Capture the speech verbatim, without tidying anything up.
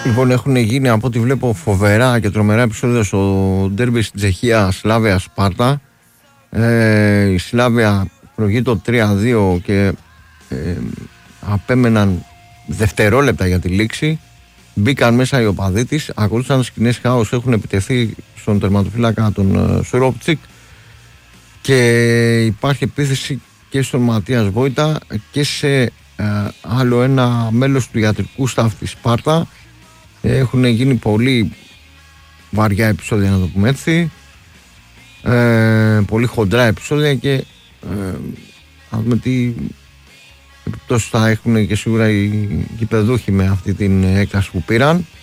Λοιπόν, έχουν γίνει από ό,τι βλέπω φοβερά και τρομερά επεισόδια στο ντέρμπι στην Τσεχία, Σλάβια Σπάρτα. Ε, η Σλάβια προηγείται τρία δύο και ε, απέμεναν δευτερόλεπτα για τη λήξη. Μπήκαν μέσα οι οπαδοί της, ακολούθησαν σκηνές χάους, έχουν επιτεθεί στον τερματοφύλακα τον uh, Σουρόπτσικ και υπάρχει επίθεση και στον Ματίας Βόιτα και σε uh, άλλο ένα μέλος του ιατρικού σταφ της Σπάρτα. Έχουν γίνει πολύ βαριά επεισόδια, να το πούμε έτσι, ε, πολύ χοντρά επεισόδια και ε, να δούμε τι επιπτώσεις θα έχουν και σίγουρα οι γηπεδούχοι με αυτή την έκταση που πήραν.